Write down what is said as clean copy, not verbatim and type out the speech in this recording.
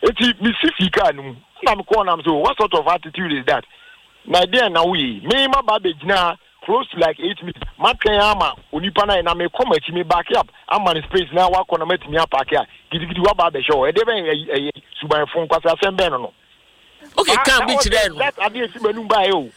Eti mi si fika no. Na me call am so what sort of attitude is that? Na there na we me ma ba be gina close to like 8 minutes. Matkan ama onipa na me come achi me back up. Am man space na wa kona matimi apake a. Gidigidi wa ba be show. E de ben suban fon kwasa asem ben no. Okay, can be today. That I didn't see Benumba.